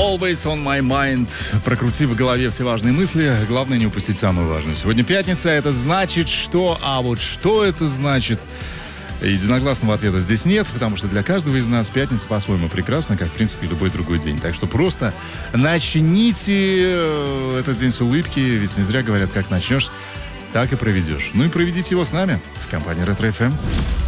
Always on my mind. Прокрути в голове все важные мысли. Главное не упустить самое важное. Сегодня пятница, это значит что? А вот что это значит? Единогласного ответа здесь нет, потому что для каждого из нас пятница по-своему прекрасна, как, в принципе, любой другой день. Так что просто начните этот день с улыбки, ведь не зря говорят, как начнешь, так и проведешь. Ну и проведите его с нами в компании Ретро FM.